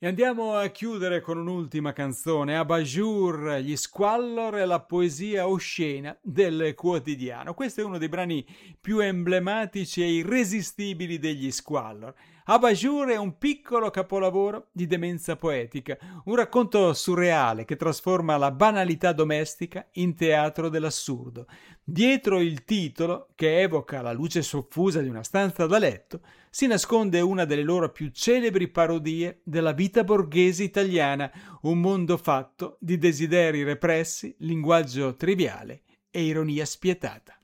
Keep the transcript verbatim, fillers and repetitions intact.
E andiamo a chiudere con un'ultima canzone, Abajur, gli Squallor e la poesia oscena del quotidiano. Questo è uno dei brani più emblematici e irresistibili degli Squallor. Abajur è un piccolo capolavoro di demenza poetica, un racconto surreale che trasforma la banalità domestica in teatro dell'assurdo. Dietro il titolo, che evoca la luce soffusa di una stanza da letto, si nasconde una delle loro più celebri parodie della vita borghese italiana, un mondo fatto di desideri repressi, linguaggio triviale e ironia spietata.